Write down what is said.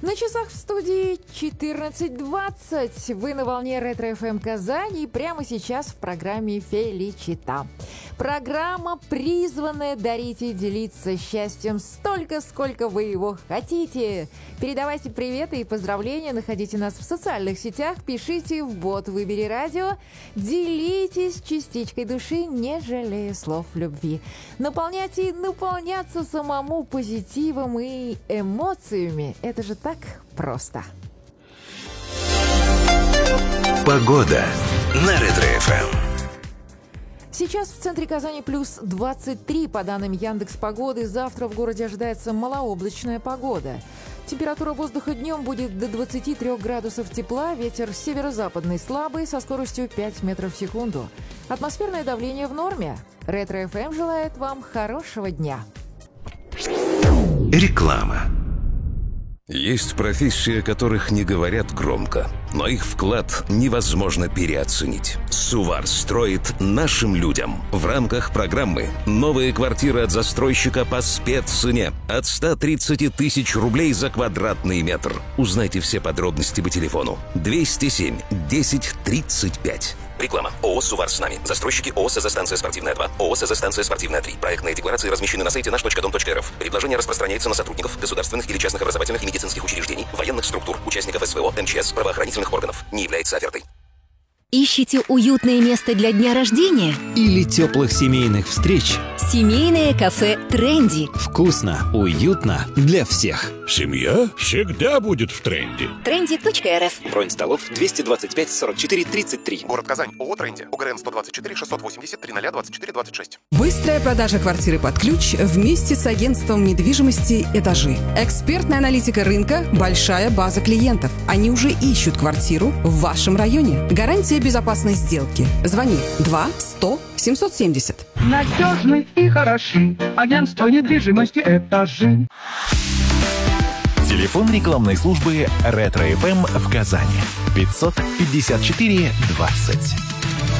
На часах в студии 14:20. Вы на волне Ретро-ФМ Казань и прямо сейчас в программе «Феличита». Программа, призванная дарить и делиться счастьем столько, сколько вы его хотите. Передавайте приветы и поздравления, находите нас в социальных сетях, пишите в бот «Выбери радио», делитесь частичкой души, не жалея слов любви. Наполняйте и наполняться самому позитивом и эмоциями. Это же так просто. Погода на Ретро-ФМ. Сейчас в центре Казани плюс 23, по данным Яндекс.Погоды. Завтра в городе ожидается малооблачная погода. Температура воздуха днем будет до 23 градусов тепла, ветер северо-западный слабый со скоростью 5 метров в секунду. Атмосферное давление в норме. Ретро-ФМ желает вам хорошего дня. Реклама. Есть профессии, о которых не говорят громко, но их вклад невозможно переоценить. Сувар строит нашим людям. В рамках программы новые квартиры от застройщика по спеццене от 130 тысяч рублей за квадратный метр. Узнайте все подробности по телефону 207 10 35. Реклама. ООО «Сувар с нами». Застройщики ООО «СЗ-станция спортивная 2», ООО «СЗ-станция спортивная 3». Проектные декларации размещены на сайте наш.дом.рф. Предложение распространяется на сотрудников государственных или частных образовательных и медицинских учреждений, военных структур, участников СВО, МЧС, правоохранительных органов. Не является офертой. Ищете уютное место для дня рождения? Или теплых семейных встреч? Семейное кафе «Тренди». Вкусно, уютно для всех. Семья всегда будет в тренде. Trendy.rf. Бронь столов 225 44 33. Город Казань. ООО «Тренди». УГРН 124 680 30 24 26. Быстрая продажа квартиры под ключ вместе с агентством недвижимости «Этажи». Экспертная аналитика рынка, большая база клиентов. Они уже ищут квартиру в вашем районе. Гарантия безопасной сделки. Звони 2 100 770. Надежны и хороши. Агентство недвижимости «Этажи». Телефон рекламной службы Ретро-ФМ в Казани 554 20.